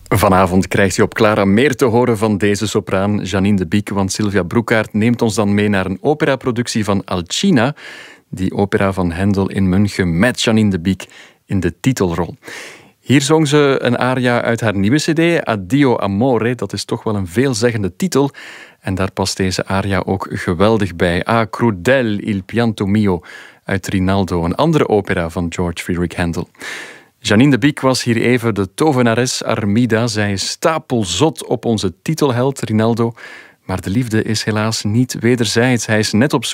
Vanavond krijgt u op Clara meer te horen van deze sopraan Janine de Biek, want Sylvia Broekaert neemt ons dan mee naar een operaproductie van Alcina, die opera van Händel in München met Janine de Biek in de titelrol. Hier zong ze een aria uit haar nieuwe cd, Addio Amore. Dat is toch wel een veelzeggende titel. En daar past deze aria ook geweldig bij. Ah, crudel il pianto mio uit Rinaldo, een andere opera van George Friedrich Händel. Janine de Biek was hier even de tovenares Armida. Zij is stapelzot op onze titelheld Rinaldo. Maar de liefde is helaas niet wederzijds. Hij is net op zoek